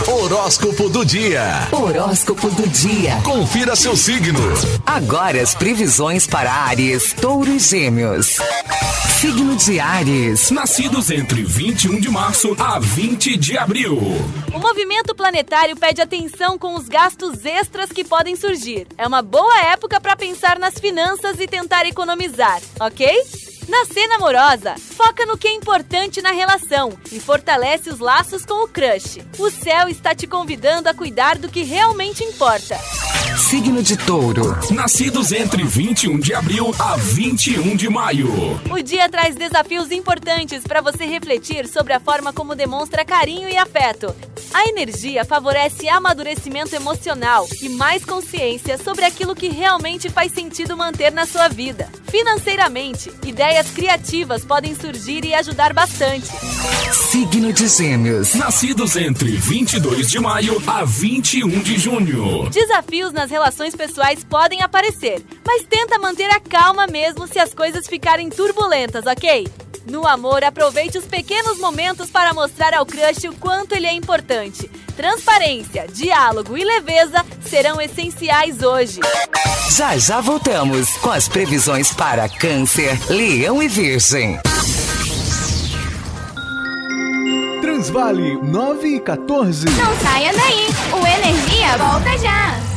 Horóscopo do dia. Horóscopo do dia. Confira seu signo. Agora as previsões para Áries, Touro e Gêmeos. Signo de Áries. Nascidos entre 21 de março a 20 de abril. O movimento planetário pede atenção com os gastos extras que podem surgir. É uma boa época para pensar nas finanças e tentar economizar, ok? Na cena amorosa, foca no que é importante na relação e fortalece os laços com o crush. O céu está te convidando a cuidar do que realmente importa. Signo de Touro. Nascidos entre 21 de abril a 21 de maio. O dia traz desafios importantes para você refletir sobre a forma como demonstra carinho e afeto. A energia favorece amadurecimento emocional e mais consciência sobre aquilo que realmente faz sentido manter na sua vida. Financeiramente, ideias criativas podem surgir e ajudar bastante. Signo de Gêmeos. Nascidos entre 22 de maio a 21 de junho. Desafios nas relações pessoais podem aparecer, mas tenta manter a calma mesmo se as coisas ficarem turbulentas, ok? No amor, aproveite os pequenos momentos para mostrar ao crush o quanto ele é importante. Transparência, diálogo e leveza serão essenciais hoje. Já já voltamos com as previsões para Câncer, Leão e Virgem. Transvale 9 e 14. Não saia daí, o Energia volta já.